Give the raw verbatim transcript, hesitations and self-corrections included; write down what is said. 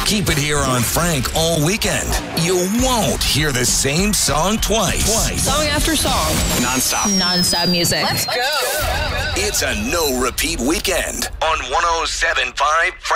Keep it here on Frank all weekend. You won't hear the same song twice. Twice. Song after song. Non-stop. Non-stop music. Let's go. It's a no-repeat weekend on one oh seven point five